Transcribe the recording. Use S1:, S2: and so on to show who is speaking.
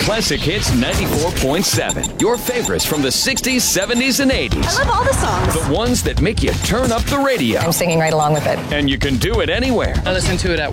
S1: Classic Hits 94.7. Your favorites from the 60s, 70s, and 80s.
S2: I love all the songs.
S1: The ones that make you turn up the radio.
S3: I'm singing right along with it.
S1: And you can do it anywhere.
S4: I listen to it at